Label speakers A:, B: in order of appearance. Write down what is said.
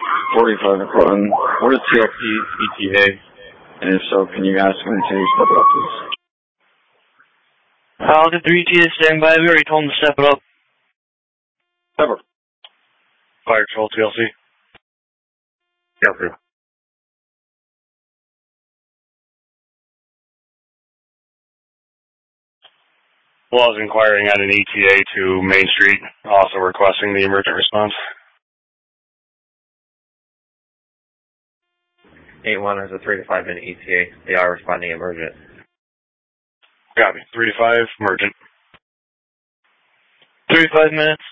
A: 45 McClellan. What is TLP ETA? And if so, can you ask him to step it up, please?
B: I'll get 3 ETA standing by. We already told him to step it up.
A: Step up.
C: Fire Control TLC.
A: TLC.
C: Well, I was inquiring at an ETA to Main Street, also requesting the emergent response.
D: 8-1 is a 3 to 5 minute ETA. They are responding emergent.
C: Copy. 3 to 5, emergent.
B: 3 to 5 minutes.